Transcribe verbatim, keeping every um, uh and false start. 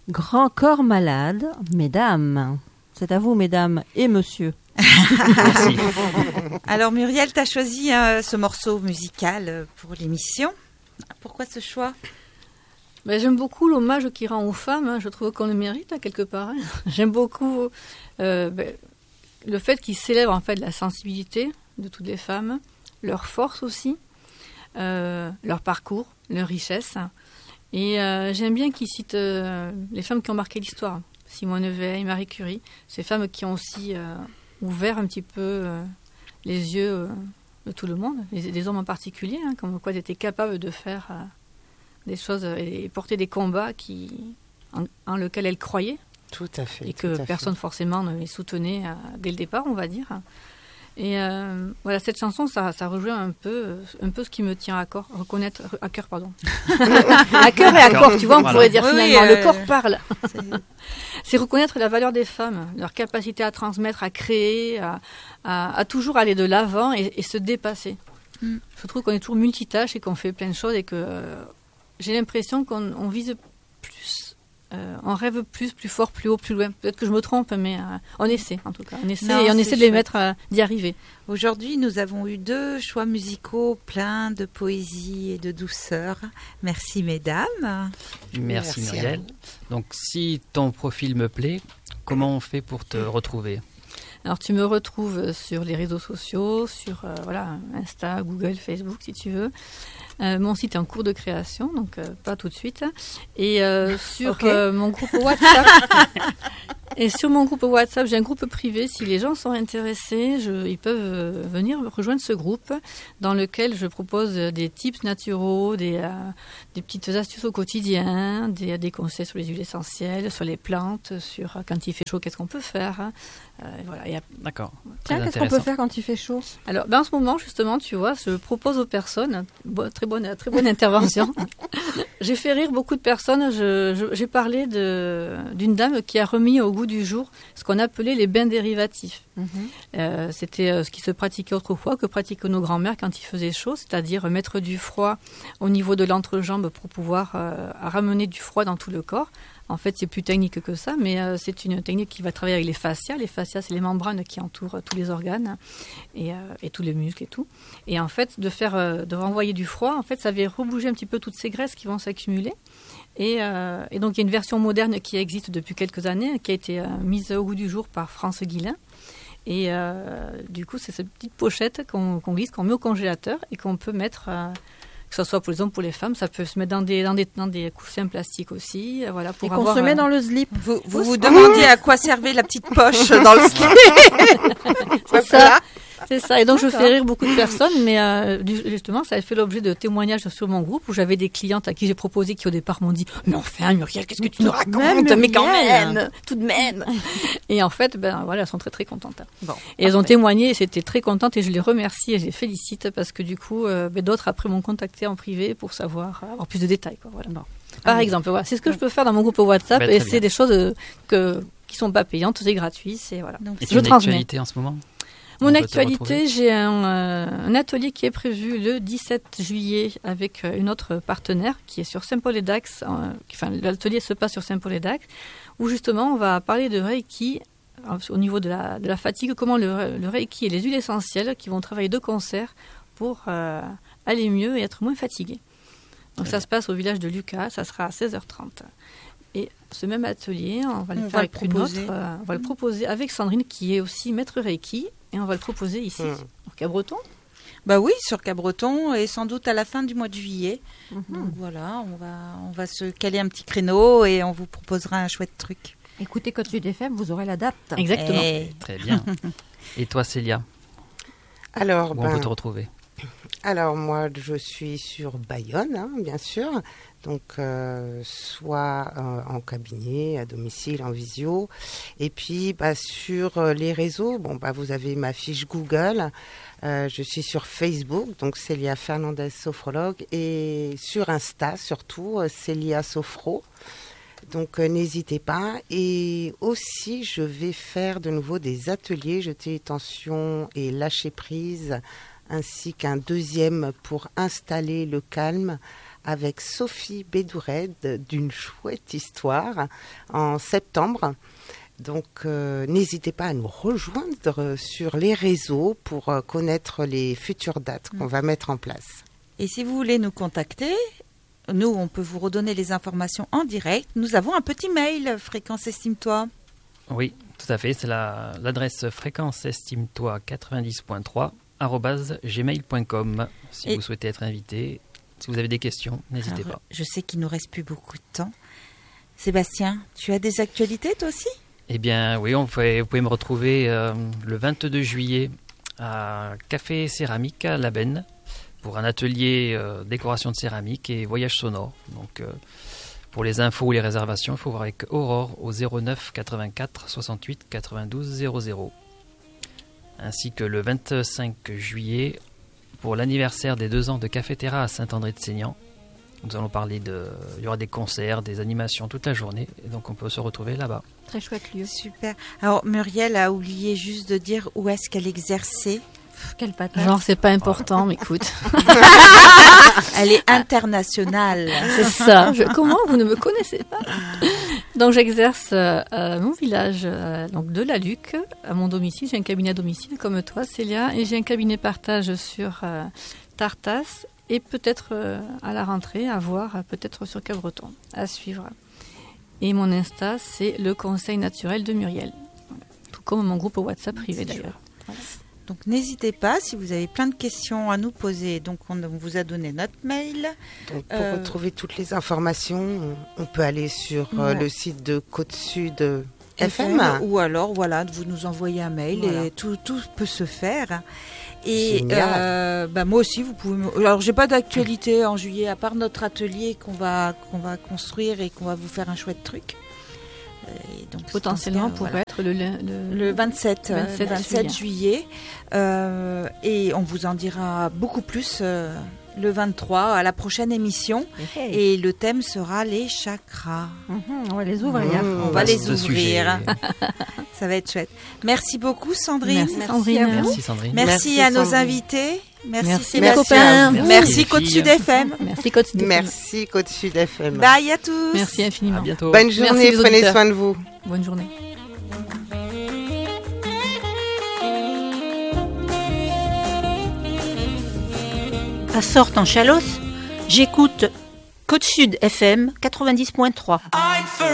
Grand corps malade, mesdames. C'est à vous, mesdames et monsieur. Merci. Alors Muriel, tu as choisi euh, ce morceau musical pour l'émission. Pourquoi ce choix ? Ben, j'aime beaucoup l'hommage qu'il rend aux femmes. Hein. Je trouve qu'on le mérite, hein, quelque part. Hein. J'aime beaucoup euh, ben, le fait qu'il célèbre en fait la sensibilité de toutes les femmes, leur force aussi, euh, leur parcours, leur richesse. Et euh, j'aime bien qu'il cite euh, les femmes qui ont marqué l'histoire. Simone Veil, Marie Curie, ces femmes qui ont aussi euh, ouvert un petit peu euh, les yeux euh, de tout le monde, les, les hommes en particulier, hein, comme quoi ils étaient capables de faire... Euh, des choses et porter des combats qui, en, en lesquels elle croyait. Tout à fait. Et que personne fait. forcément ne les soutenait euh, dès le départ, on va dire. Et euh, voilà, cette chanson, ça, ça rejoint un peu, un peu ce qui me tient à corps, reconnaître, à cœur, pardon. à cœur et à corps, tu vois, on voilà. pourrait dire oui, finalement, euh, le corps parle. C'est... c'est reconnaître la valeur des femmes, leur capacité à transmettre, à créer, à, à, à toujours aller de l'avant et, et se dépasser. Mm. Je trouve qu'on est toujours multitâche et qu'on fait plein de choses et que... Euh, j'ai l'impression qu'on on vise plus, euh, on rêve plus, plus fort, plus haut, plus loin. Peut-être que je me trompe, mais euh, on essaie en tout cas. On essaie non, et on essaie de les mettre à, d'y arriver. Aujourd'hui, nous avons eu deux choix musicaux pleins de poésie et de douceur. Merci mesdames. Merci, Merci Muriel. Donc si ton profil me plaît, comment on fait pour te retrouver ? Alors tu me retrouves sur les réseaux sociaux, sur euh, voilà, Insta, Google, Facebook si tu veux. Euh, mon site est en cours de création, donc euh, pas tout de suite. Et euh, sur okay. euh, mon groupe WhatsApp, et sur mon groupe WhatsApp, j'ai un groupe privé. Si les gens sont intéressés, je, ils peuvent euh, venir rejoindre ce groupe dans lequel je propose des tips naturaux, des, euh, des petites astuces au quotidien, des, des conseils sur les huiles essentielles, sur les plantes, sur quand il fait chaud, qu'est-ce qu'on peut faire. Euh, voilà. Et, D'accord. Tiens, qu'est-ce qu'on peut faire quand il fait chaud ? Alors, ben, en ce moment, justement, tu vois, je propose aux personnes, bon, très bonne, très bonne intervention. J'ai fait rire beaucoup de personnes. Je, je, j'ai parlé de, d'une dame qui a remis au goût du jour ce qu'on appelait les bains dérivatifs. Mm-hmm. Euh, c'était euh, ce qui se pratiquait autrefois, que pratiquaient nos grands-mères quand il faisait chaud, c'est-à-dire mettre du froid au niveau de l'entrejambe pour pouvoir euh, ramener du froid dans tout le corps. En fait, c'est plus technique que ça, mais euh, c'est une technique qui va travailler avec les fascias. Les fascias, c'est les membranes qui entourent euh, tous les organes et, euh, et tous les muscles et tout. Et en fait, de faire, euh, de renvoyer du froid, en fait, ça va rebouger un petit peu toutes ces graisses qui vont s'accumuler. Et, euh, et donc, il y a une version moderne qui existe depuis quelques années, qui a été euh, mise au goût du jour par France Guillain. Et euh, du coup, c'est cette petite pochette qu'on, qu'on glisse, qu'on met au congélateur et qu'on peut mettre... Euh, que ce soit pour les hommes, pour les femmes, ça peut se mettre dans des, dans des, dans des coussins plastiques aussi. Voilà, pour et avoir, qu'on se met euh... dans le slip. Vous vous, vous demandiez à quoi servait la petite poche dans le slip. C'est ça. C'est ça. Et donc, D'accord. je fais rire beaucoup de personnes, mais euh, justement, ça a fait l'objet de témoignages sur mon groupe où j'avais des clientes à qui j'ai proposé qui, au départ, m'ont dit « Mais enfin, Muriel, qu'est-ce que tu nous racontes ? Même, mais quand même, tout de même !» Et en fait, ben voilà, elles sont très, très contentes. Bon, et parfait. Elles ont témoigné et c'était très contentes et je les remercie et je les félicite parce que du coup, euh, ben, d'autres après m'ont contacté en privé pour savoir, avoir plus de détails. Quoi, voilà. Bon. Par ah, exemple, voilà, c'est ce que je peux faire dans mon groupe WhatsApp ben, et c'est bien. Des choses euh, que, qui sont pas payantes, c'est gratuit. C'est, voilà. Donc, et tu as une actualité en ce moment ? Mon actualité, j'ai un, euh, un atelier qui est prévu le dix-sept juillet avec euh, une autre partenaire qui est sur Saint-Paul-et-Dax. Euh, enfin, l'atelier se passe sur Saint-Paul-et-Dax, où justement on va parler de Reiki euh, au niveau de la, de la fatigue, comment le, le Reiki et les huiles essentielles qui vont travailler de concert pour euh, aller mieux et être moins fatigué. Donc ça se passe au village de Lucas, ça sera à seize heures trente. Et ce même atelier, on va le on faire va avec le une autre, euh, on va le proposer avec Sandrine qui est aussi maître Reiki. Et on va le proposer ici, mmh. sur Cabreton. Bah oui, sur Cabreton et sans doute à la fin du mois de juillet. Mmh. Donc voilà, on va, on va se caler un petit créneau et on vous proposera un chouette truc. Écoutez Côte Sud F M, vous aurez la date. Exactement. Et... Très bien. Et toi Célia ? Alors, Où ben, on peut te retrouver ? Alors moi, je suis sur Bayonne, hein, bien sûr. Donc, euh, soit euh, en cabinet, à domicile, en visio. Et puis, bah, sur euh, les réseaux, bon, bah, vous avez ma fiche Google. Euh, je suis sur Facebook, donc Célia Fernandez, sophrologue. Et sur Insta, surtout, euh, Célia Sophro. Donc, euh, n'hésitez pas. Et aussi, je vais faire de nouveau des ateliers, jeter les tensions et lâcher prise, ainsi qu'un deuxième pour installer le calme, avec Sophie Bédoured d'une chouette histoire en septembre. Donc euh, n'hésitez pas à nous rejoindre sur les réseaux pour euh, connaître les futures dates qu'on va mettre en place. Et si vous voulez nous contacter, nous, on peut vous redonner les informations en direct. Nous avons un petit mail, Fréquence Estime-toi. Oui, tout à fait. C'est la, l'adresse fréquence estime-toi quatre-vingt-dix point trois arobase gmail point com. Si Et... vous souhaitez être invité, si vous avez des questions, n'hésitez Alors, pas. Je sais qu'il ne nous reste plus beaucoup de temps. Sébastien, tu as des actualités toi aussi ? Eh bien, oui, on fait, vous pouvez me retrouver euh, le vingt-deux juillet à Café Céramique à La Benne pour un atelier euh, décoration de céramique et voyage sonore. Donc, euh, pour les infos ou les réservations, il faut voir avec Aurore au zéro neuf quatre-vingt-quatre soixante-huit quatre-vingt-douze zéro zéro. Ainsi que le vingt-cinq juillet pour l'anniversaire des deux ans de Café Terra à Saint-André-de-Seignan. Nous allons parler de... Il y aura des concerts, des animations toute la journée. Et donc, on peut se retrouver là-bas. Très chouette lieu. Super. Alors, Muriel a oublié juste de dire où est-ce qu'elle exerçait. Pff, quelle patate. Genre, c'est pas important, mais écoute. Elle est internationale. C'est ça. Je... Comment vous ne me connaissez pas? Donc, j'exerce euh, à mon village euh, donc de la Luc, à mon domicile. J'ai un cabinet à domicile, comme toi, Célia. Et j'ai un cabinet partage sur euh, Tartas. Et peut-être euh, à la rentrée, à voir, peut-être sur Cabreton, à suivre. Et mon Insta, c'est le Conseil naturel de Muriel. Tout comme mon groupe WhatsApp privé d'ailleurs. Voilà. Donc n'hésitez pas, si vous avez plein de questions à nous poser. Donc on, on vous a donné notre mail. Donc, pour Euh, retrouver toutes les informations, on, on peut aller sur euh, Ouais. le site de Côte Sud F F M, M. ou alors voilà, vous nous envoyez un mail Voilà. et tout, tout peut se faire. Et Génial. euh, bah moi aussi, vous pouvez. Me... Alors j'ai pas d'actualité en juillet à part notre atelier qu'on va qu'on va construire et qu'on va vous faire un chouette truc. Et donc Potentiellement dans ce cas, pourrait voilà. être le, le, Le vingt-sept, euh, vingt-sept vingt-sept juillet. Euh, et on vous en dira beaucoup plus euh, le vingt-trois à la prochaine émission. Hey. Et le thème sera les chakras. Mhm, on va les ouvrir. Mmh. On va les Vaste ouvrir. sujet. Ça va être chouette. Merci beaucoup Sandrine. Merci, Merci Sandrine. à vous. Merci Sandrine. Merci, Merci, à nos Sandrine. invités. Merci, Merci, mes Sébastien. copains. Merci, Merci, les Côte filles. Sud F M. Merci, Côte Sud. Merci Côte Sud F M. Bye à tous. Merci infiniment. À bientôt. Bonne Merci, journée, les prenez auditeurs. soin de vous. Bonne journée. À Sorte en Chalosse, j'écoute Côte Sud F M quatre-vingt-dix point trois. I'm for